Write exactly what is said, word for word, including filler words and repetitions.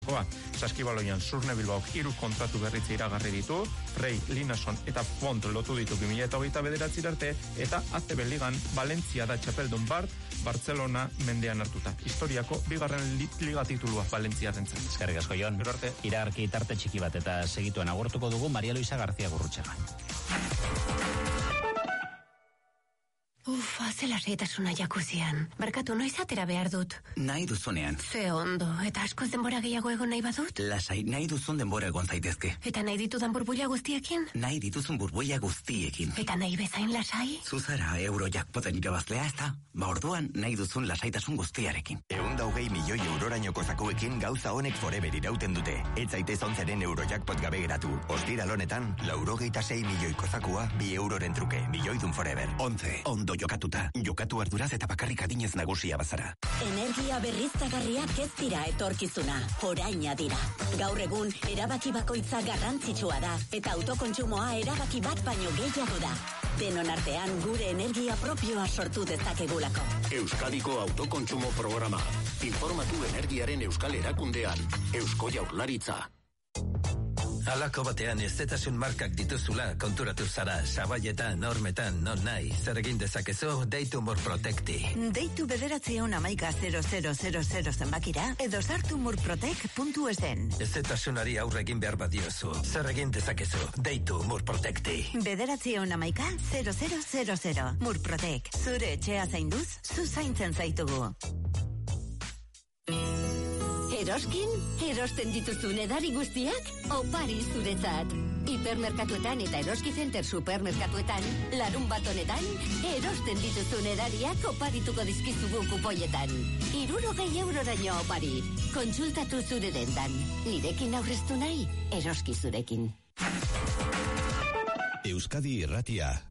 Saskibaloian Surne Bilbaok hiru kontratu berritze iragarri ditu, Rey, Linason eta Font lotu ditu bi mila hogeita bederatzi arte, eta A C B Ligan Valentzia da txapeldun Bart, Barcelona mendean hartuta. Historiako bigarren liga titulua Valentziarentzat. Eskerrik asko, Jon. Gero arte. Iragarki tarte txiki bat eta segituen agurtuko dugu Maria Luisa García Gurrutxaga. Ufa, zela reitasuna jakuzian. Barkatu, noiz atera behar dut? Nahi duzunean. Ze ondo, eta askoz denbora gehiago egon nahi badut? Lasai, nahi duzun denbora egon zaitezke. Eta nahi ditudan burbuila guztiekin? Nahi dituzun burbuila guztiekin. Eta nahi bezain lasai? Zuzara Eurojackpoten irabazlea ez da? Ba orduan nahi duzun lasaitasun guztiarekin. Ehun hogei milioi eurorainoko zakuekin gauza honek forever irauten dute. Ez zaitez onzeren Eurojackpot gabe geratu. Ostiral honetan, laurogeita sei milioiko zakua, bi euroren truke, milioidun forever. Onze, ondo jokatuta. Jokatu arduraz eta bakarrik adinez nagusia bazara. Energia berriztagarriak ez dira etorkizuna, oraina dira. Gaur egun, erabaki bakoitza garrantzitsua da, eta autokontsumoa erabaki bat baino gehiago da. Denon artean gure energia propioa sortu dezakegulako. Euskadiko autokontsumo programa. Informatu energiaren euskal erakundean. Eusko Jaurlaritza. Halako batean ezetasun markak dituzula konturatu zara, sabaietan, hormetan, non nahi, zer egin dezakezu, deitu Murprotecti. Deitu bederatzeon amaika zero zero zero zero zenbakira, edo sartu murprotec puntu esen. Ezetasunari aurre egin behar badiozu, zer egin dezakezu, deitu Murprotecti. Bederatzeon amaika zero zero zero zero. Murprotec, zure etxea zainduz, zu zaintzen zaitugu. Eroskin, erosten dituzun edari guztiak, opari zuretzat. Hipermerkatuetan eta Eroski Center supermerkatuetan, larun bat honetan, erosten dituzun edariak oparituko dizkizugu kupoietan. Hirurogei euroraino opari. Kontsultatu zure dendan. Nirekin aurreztu nahi, Eroski zurekin. Euskadi Irratia,